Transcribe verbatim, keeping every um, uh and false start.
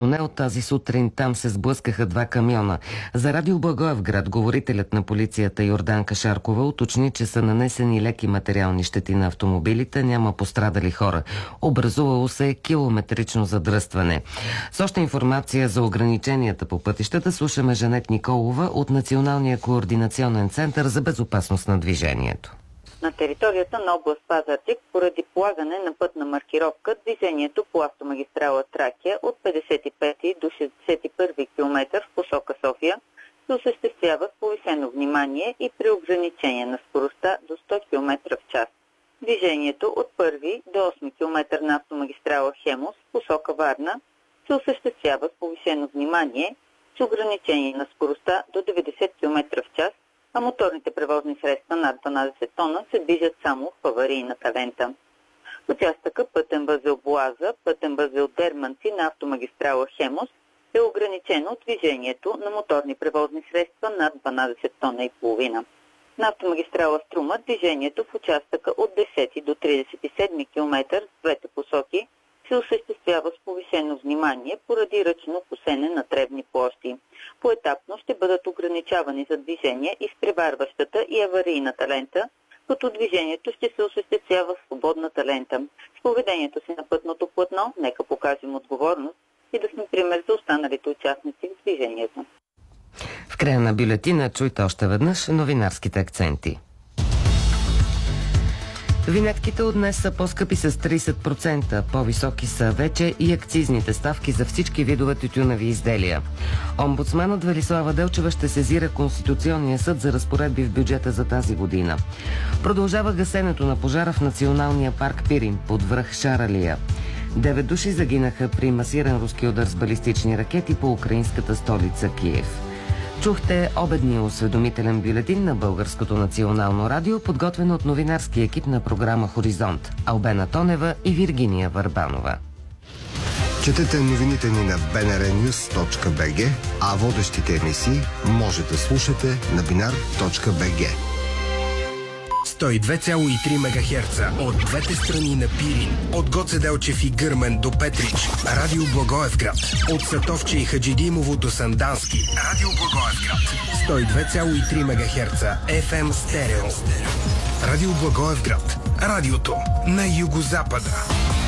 тунел. Тази сутрин там се сблъскаха два камиона. За Радио Благоевград говорителят на полицията Йорданка Шаркова уточни, че са нанесени леки материални щети на автомобилите, няма пострадали хора. Образувало се е километрично задръстване. С още информация за ограниченията по пътищата слушаме Жанет Николова от Националния координационен център за безопасност на движението. На територията на област Пазарджик, поради полагане на пътна маркировка, движението по автомагистрала Тракия от петдесет и пети до шестдесет и първи километър в посока София се осъществява с повишено внимание и при ограничение на скоростта до сто километра в час. Движението от първи до осми километър на автомагистрала Хемус в посока Варна се осъществява с повишено внимание с ограничение на скоростта до деветдесет километра в час, а моторните превозни средства над дванадесет тона се движат само в аварийната лента. Участъка пътен възел Боаза, пътен възел Дерманци на автомагистрала Хемус е ограничено движението на моторни превозни средства над дванадесет тона и половина. На автомагистрала Струма движението в участъка от десети до тридесет и седми километър в двете посоки се осъществява с повишено внимание поради ръчно косене на тревни площи. Поетапно ще бъдат ограничавани за движение изпреварващата и аварийната лента, като движението ще се осъществява в свободната лента. С поведението си на пътното платно нека покажем отговорност и да сме пример за останалите участници в движението. В края на бюлетина чуйте още веднъж новинарските акценти. Винетките от днес са по-скъпи с тридесет процента. По-високи са вече и акцизните ставки за всички видове тютюневи изделия. Омбудсманът Велислава Делчева ще сезира Конституционния съд за разпоредби в бюджета за тази година. Продължава гасенето на пожара в Националния парк Пирин под връх Шаралия. Девет души загинаха при масиран руски удар с балистични ракети по украинската столица Киев. Чухте обедния осведомителен бюлетин на Българското национално радио, подготвен от новинарски екип на програма Хоризонт Албена Тонева и Виргиния Върбанова. Четете новините ни на би ен ар нюз точка би джи, а водещите емисии може да слушате на бинар точка би джи. сто и две цяло и три мегахерца от двете страни на Пирин, от Гоце Делчев и Гърмен до Петрич, Радио Благоевград, от Сатовче и Хаджидимово до Сандански, Радио Благоевград, сто и две цяло и три мегахерца еф ем стерео. Радио Благоевград, радиото на югозапада.